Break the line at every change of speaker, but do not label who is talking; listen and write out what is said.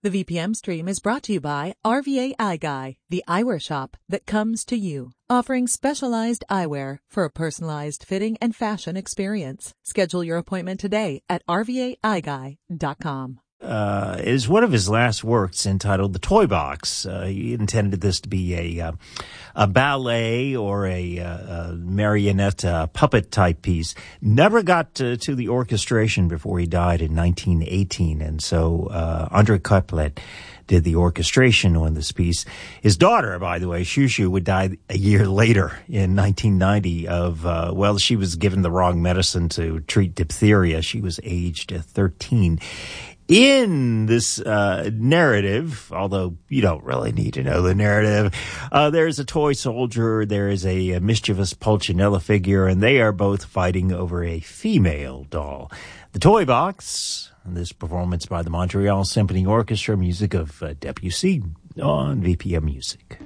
The VPM stream is brought to you by RVA Eye Guy, the eyewear shop that comes to you, offering specialized eyewear for a personalized fitting and fashion experience. Schedule your appointment today at rvaeyeguy.com.
Is one of his last works entitled The Toy Box. He intended this to be a ballet or a marionette puppet type piece. Never got to the orchestration before he died in 1918, and so Andre Couplet did the orchestration on this piece. His daughter, by the way, Shushu, would die a year later in 1990 of, she was given the wrong medicine to treat diphtheria. She was aged 13. In this narrative, although you don't really need to know the narrative, there's a toy soldier, there is a mischievous Pulcinella figure, and they are both fighting over a female doll. The Toy Box, this performance by the Montreal Symphony Orchestra, music of Debussy on VPM Music.